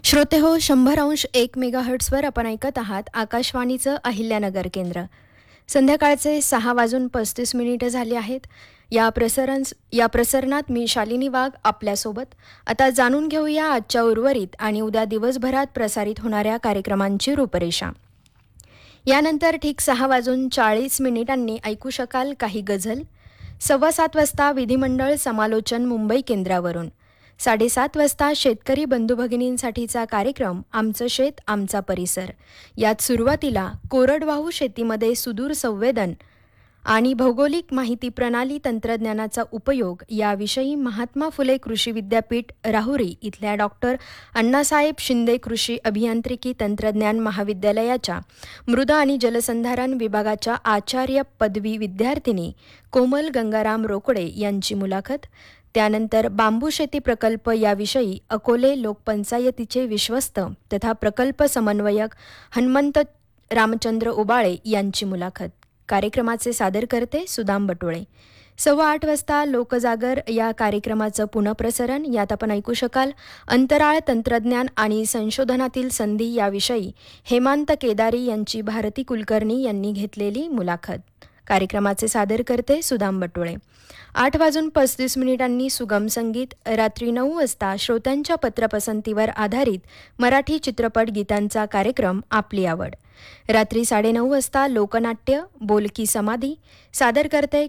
श्रोते हो, 100.1 मेगाहर्ट्झवर आपण ऐकत आहात आकाशवाणीचं अहिल्यानगर केंद्र. संध्याकाळचे 6:35 झाले आहेत. या प्रसारणात मी शालिनी वाघ आपल्यासोबत. आता जाणून घेऊया आजच्या उर्वरित आणि उद्या दिवसभरात प्रसारित होणाऱ्या कार्यक्रमांची रूपरेषा. यानंतर ठीक 6:40 ऐकू शकाल काही गझल. 7:15 वाजता विधिमंडळ समालोचन मुंबई केंद्रावरून. 7:30 वाजता शेतकरी बंधू भगिनींसाठीचा कार्यक्रम आमचं शेत आमचा परिसर. यात सुरुवातीला कोरडवाहू शेतीमध्ये सुदूर संवेदन आणि भौगोलिक माहिती प्रणाली तंत्रज्ञानाचा उपयोग याविषयी महात्मा फुले कृषी विद्यापीठ राहुरी इथल्या डॉक्टर अण्णासाहेब शिंदे कृषी अभियांत्रिकी तंत्रज्ञान महाविद्यालयाच्या मृदा आणि जलसंधारण विभागाच्या आचार्य पदवी विद्यार्थिनी कोमल गंगाराम रोकडे यांची मुलाखत. त्यानंतर बांबू शेती प्रकल्प याविषयी अकोले लोकपंचायतीचे विश्वस्त तथा प्रकल्प समन्वयक हनुमंत रामचंद्र उबाळे यांची मुलाखत. कार्यक्रमाचे सादरकर्ते सुदाम बटोळे. 8:15 वाजता लोकजागर या कार्यक्रमाचं पुनःप्रसारण. यात आपण ऐकू शकाल अंतराळ तंत्रज्ञान आणि संशोधनातील संधी याविषयी हेमांत केदारी यांची भारती कुलकर्णी यांनी घेतलेली मुलाखत. कार्यक्रमाचे सादरकर्ते सुदाम बटोळे. 8:35 सुगम संगीत. रात्री 9 वाजता श्रोत्यांच्या पत्रपसंतीवर आधारित मराठी चित्रपट गीतांचा कार्यक्रम आपली आवड. रात्री 9:30 वाजता लोकनाट्य बोलकी समाधी. सादरकर्ते